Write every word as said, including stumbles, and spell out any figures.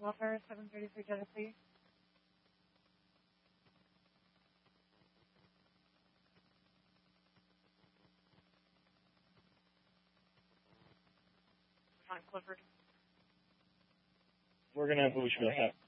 Welfare seven thirty-three Genesee. On Clifford. We're going to have Bushville.